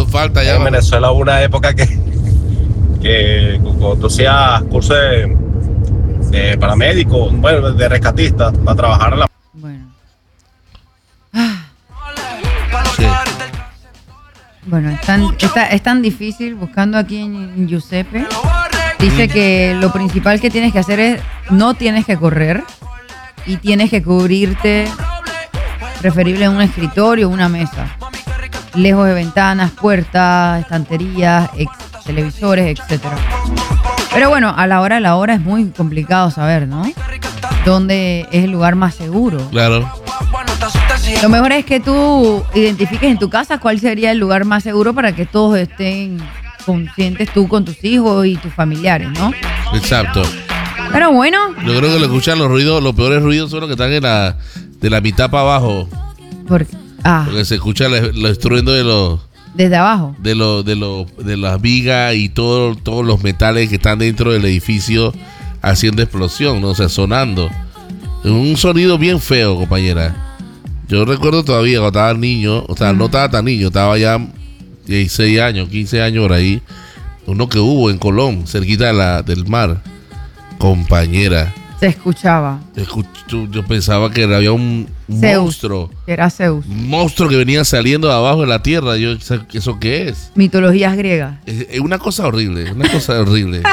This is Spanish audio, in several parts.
Eso falta ya. En Venezuela hubo una época que cuando tú hacías cursos de paramédico, bueno, de rescatista, para trabajar en la... Bueno. Sí. Bueno, es tan difícil buscando aquí en Giuseppe. Dice que lo principal que tienes que hacer es no tienes que correr y tienes que cubrirte, preferible en un escritorio o una mesa, lejos de ventanas, puertas, estanterías, televisores, etcétera. Pero bueno, a la hora es muy complicado saber, ¿no? ¿Dónde es el lugar más seguro? Claro. Lo mejor es que tú identifiques en tu casa cuál sería el lugar más seguro para que todos estén conscientes, tú con tus hijos y tus familiares, ¿no? Exacto. Pero bueno. Yo creo que lo escuchan los ruidos, los peores ruidos son los que están de la mitad para abajo. Porque se escucha el estruendo de los... Desde abajo. De las vigas y todos los metales que están dentro del edificio haciendo explosión, ¿no? O sea, sonando. Un sonido bien feo, compañera. Yo recuerdo todavía cuando estaba niño, o sea, no estaba tan niño, estaba ya 16 años, 15 años por ahí. Uno que hubo en Colón, cerquita del mar. Compañera. Se escuchaba. Yo pensaba que había un monstruo. Era Zeus. Un monstruo que venía saliendo de abajo de la tierra. ¿Eso qué es? Mitologías griegas. Es una cosa horrible. horrible.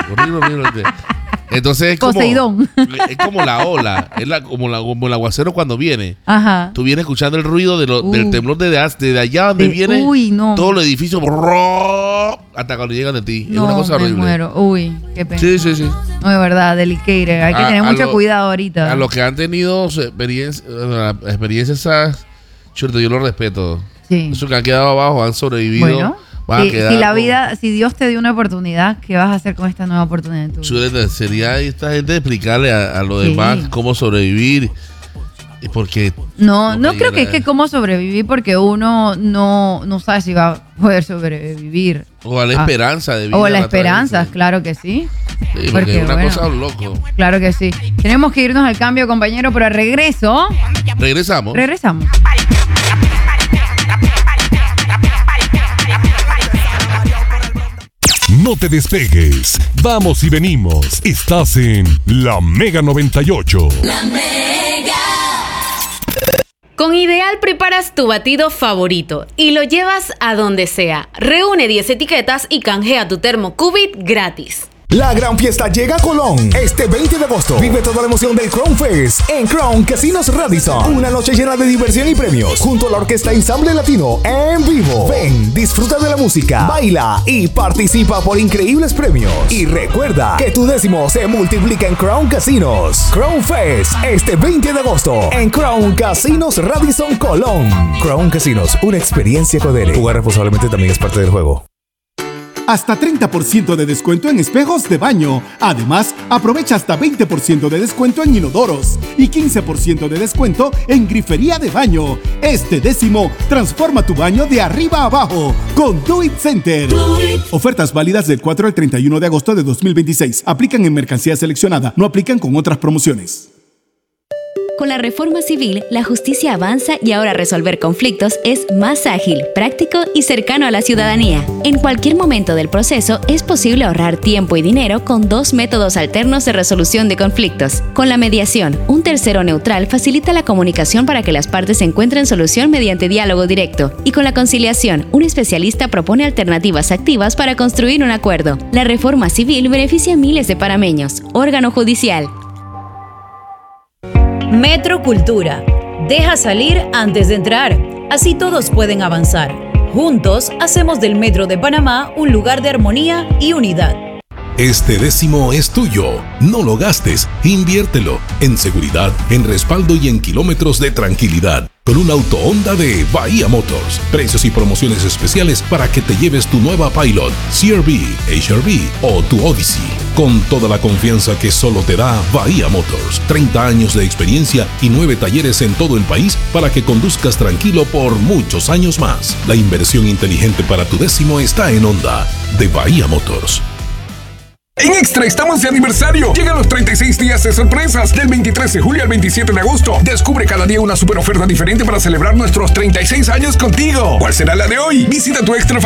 Entonces es Poseidón. Es como la ola. Es como el aguacero cuando viene. Ajá. Tú vienes escuchando el ruido del temblor desde allá donde viene. Uy, no. Todo el edificio hasta cuando llegan de ti. No, es una cosa horrible. Me muero. Uy, qué pena. Sí. No, de verdad, delicate. Hay que tener mucho cuidado ahorita. A los que han tenido experiencias esas, yo lo respeto. Sí. Esos que han quedado abajo han sobrevivido. Bueno, si Dios te dio una oportunidad, ¿qué vas a hacer con esta nueva oportunidad en tu vida? Sería esta gente explicarle a los demás cómo sobrevivir. Porque no creo que es que cómo sobrevivir, porque uno no sabe si va a poder sobrevivir. O a la esperanza de vida. O a la esperanza, claro que sí. Sí, porque es una cosa loco. Claro que sí. Tenemos que irnos al cambio, compañero, pero al regreso. Regresamos. No te despegues. Vamos y venimos. Estás en La Mega 98. La Mega. Con Ideal preparas tu batido favorito y lo llevas a donde sea. Reúne 10 etiquetas y canjea tu termo Cubit gratis. La gran fiesta llega a Colón este 20 de agosto. Vive toda la emoción del Crown Fest en Crown Casinos Radisson. Una noche llena de diversión y premios junto a la orquesta Ensamble Latino en vivo. Ven, disfruta de la música, baila y participa por increíbles premios. Y recuerda que tu décimo se multiplica en Crown Casinos. Crown Fest este 20 de agosto en Crown Casinos Radisson Colón. Crown Casinos, una experiencia Codere. Jugar responsablemente también es parte del juego. Hasta 30% de descuento en espejos de baño. Además, aprovecha hasta 20% de descuento en inodoros y 15% de descuento en grifería de baño. Este décimo transforma tu baño de arriba a abajo con Do It Center. Ofertas válidas del 4 al 31 de agosto de 2026. Aplican en mercancía seleccionada. No aplican con otras promociones. Con la reforma civil, la justicia avanza y ahora resolver conflictos es más ágil, práctico y cercano a la ciudadanía. En cualquier momento del proceso es posible ahorrar tiempo y dinero con 2 métodos alternos de resolución de conflictos. Con la mediación, un tercero neutral facilita la comunicación para que las partes encuentren solución mediante diálogo directo. Y con la conciliación, un especialista propone alternativas activas para construir un acuerdo. La reforma civil beneficia a miles de panameños. Órgano judicial. Metro Cultura. Deja salir antes de entrar. Así todos pueden avanzar. Juntos hacemos del Metro de Panamá un lugar de armonía y unidad. Este décimo es tuyo. No lo gastes, inviértelo en seguridad, en respaldo y en kilómetros de tranquilidad. Con un auto Honda de Bahía Motors. Precios y promociones especiales para que te lleves tu nueva Pilot, CR-V, HR-V o tu Odyssey. Con toda la confianza que solo te da Bahía Motors. 30 años de experiencia y 9 talleres en todo el país para que conduzcas tranquilo por muchos años más. La inversión inteligente para tu décimo está en Honda de Bahía Motors. En Extra estamos de aniversario. Llegan los 36 días de sorpresas del 23 de julio al 27 de agosto. Descubre cada día una super oferta diferente para celebrar nuestros 36 años contigo. ¿Cuál será la de hoy? Visita tu Extra